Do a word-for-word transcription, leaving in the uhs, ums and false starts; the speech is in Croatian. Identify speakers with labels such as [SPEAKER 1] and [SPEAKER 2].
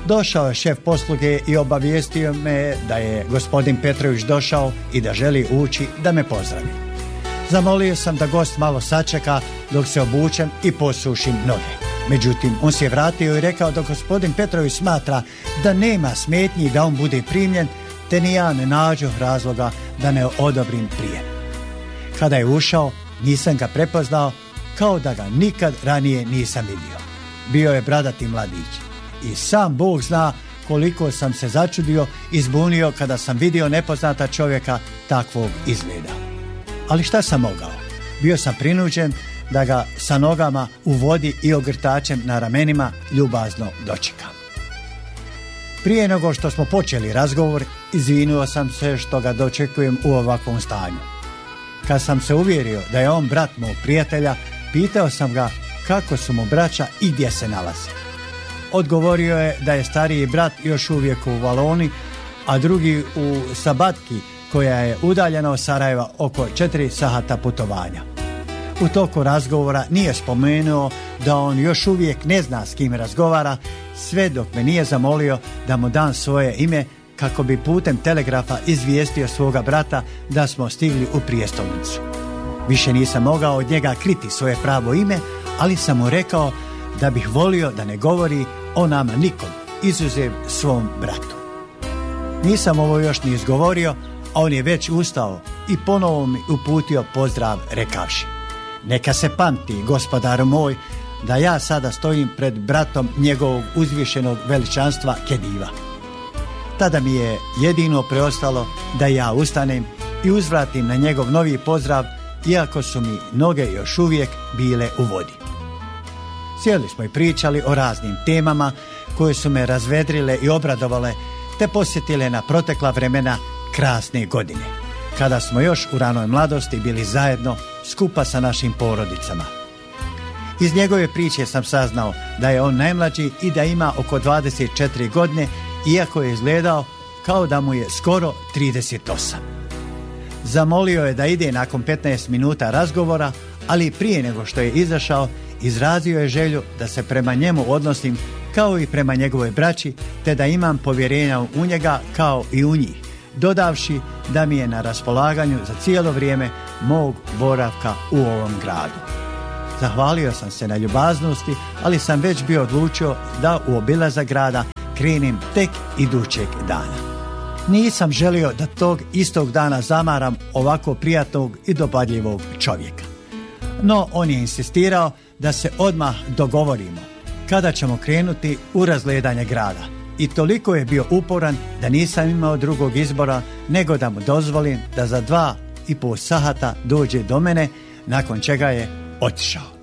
[SPEAKER 1] Došao je šef posluge i obavijestio me da je gospodin Petrović došao i da želi ući da me pozdravi. Zamolio sam da gost malo sačeka dok se obučem i posušim noge. Međutim, on se je vratio i rekao da gospodin Petrović smatra da nema smetnji da on bude primljen, te ni ja ne nađu razloga da ne odobrim prijem. Kada je ušao, nisam ga prepoznao, kao da ga nikad ranije nisam vidio. Bio je bradati mladić i sam Bog zna koliko sam se začudio i zbunio kada sam vidio nepoznata čovjeka takvog izgleda. Ali šta sam mogao? Bio sam prinuđen da ga sa nogama u vodi i ogrtačem na ramenima ljubazno dočekam. Prije nego što smo počeli razgovor, izvinuo sam se što ga dočekujem u ovakvom stanju. Kad sam se uvjerio da je on brat mog prijatelja, pitao sam ga kako su mu braća i gdje se nalaze. Odgovorio je da je stariji brat još uvijek u Valoni, a drugi u Sabatki, koja je udaljena od Sarajeva oko četiri sata putovanja. U toku razgovora nije spomenuo da on još uvijek ne zna s kim razgovara, sve dok me nije zamolio da mu dam svoje ime kako bi putem telegrafa izvijestio svoga brata da smo stigli u prijestolnicu. Više nisam mogao od njega kriti svoje pravo ime, ali sam mu rekao da bih volio da ne govori o nama nikom, izuzev svom bratu. Nisam ovo još ni izgovorio, a on je već ustao i ponovo mi uputio pozdrav rekavši: neka se pamti, gospodar moj, da ja sada stojim pred bratom njegovog uzvišenog veličanstva Kediva. Tada mi je jedino preostalo da ja ustanem i uzvratim na njegov novi pozdrav, iako su mi noge još uvijek bile u vodi. Sjeli smo i pričali o raznim temama koje su me razvedrile i obradovale, te posjetile na protekla vremena krasne godine, kada smo još u ranoj mladosti bili zajedno skupa sa našim porodicama. Iz njegove priče sam saznao da je on najmlađi i da ima oko dvadeset četiri godine, iako je izgledao kao da mu je skoro trideset osam. Zamolio je da ide nakon petnaest minuta razgovora, ali prije nego što je izašao, izrazio je želju da se prema njemu odnosim kao i prema njegovoj braći, te da imam povjerenja u njega kao i u njih, dodavši da mi je na raspolaganju za cijelo vrijeme mog boravka u ovom gradu. Zahvalio sam se na ljubaznosti, ali sam već bio odlučio da u obilazak grada krenem tek idućeg dana. Nisam želio da tog istog dana zamaram ovako prijatnog i dopadljivog čovjeka. No, on je insistirao da se odmah dogovorimo kada ćemo krenuti u razgledanje grada. I toliko je bio uporan da nisam imao drugog izbora nego da mu dozvolim da za dva i pol sata dođe do mene, nakon čega je otišao.